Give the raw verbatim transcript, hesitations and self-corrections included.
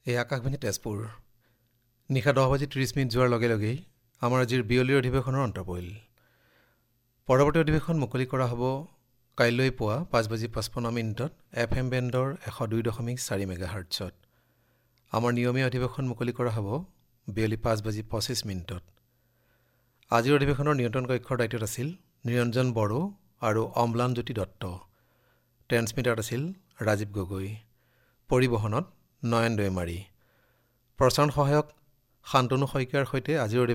এই আকাশবাণী তেজপুৰ নিশা দহ বাজি ত্ৰিছ মিনিট যোৱাৰ লগে লগেই আমাৰ আজিৰ বিয়লিৰ অধিৱেশনৰ অন্ত পৰিল। পৰৱৰ্তী অধিৱেশন মুকলি কৰা হ'ব কাইলৈ পুৱা পাঁচ বাজি পঁচপন্ন মিনিটত এফ এম বেণ্ডৰ এশ দুই দশমিক চাৰি মেগা হাৰ্টছত। আমাৰ নিয়মীয়া অধিৱেশন মুকলি কৰা হ'ব বিয়লি পাঁচ বাজি পঁচিছ মিনিটত। আজিৰ অধিৱেশনৰ নিয়ন্ত্ৰণ কক্ষৰ দায়িত্বত আছিল নিৰঞ্জন বড়ো আৰু অম্লানজ্যোতি দত্ত। ট্ৰেন্সমিটাৰত আছিল ৰাজীৱ গগৈ। পৰিবহণত নয়ন দৈমাৰী। প্ৰচাৰণ সহায়ক শান্তনু শইকীয়াৰ সৈতে আজিৰ